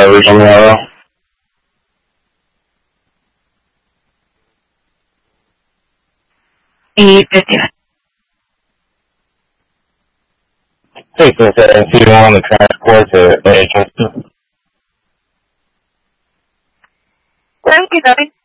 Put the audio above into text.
Regional Railroad. Y precio. Sí, pues C1, the transport to AHS. Claro que sabe.